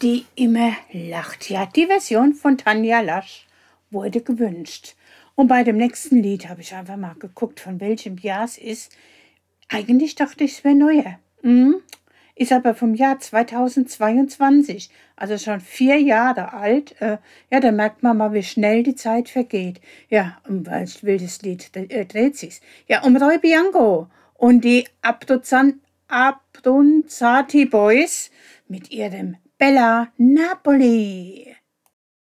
die immer lacht. Ja, die Version von Tanja Lasch wurde gewünscht. Und bei dem nächsten Lied habe ich einfach mal geguckt, von welchem Jahr es ist. Eigentlich dachte ich, es wäre neuer. Ist aber vom Jahr 2022, also schon 4 Jahre alt. Ja, da merkt man mal, wie schnell die Zeit vergeht. Ja, um welches wildes Lied dreht sich's. Ja, um Roy Bianco und die Abruzzati Boys mit ihrem Bella Napoli.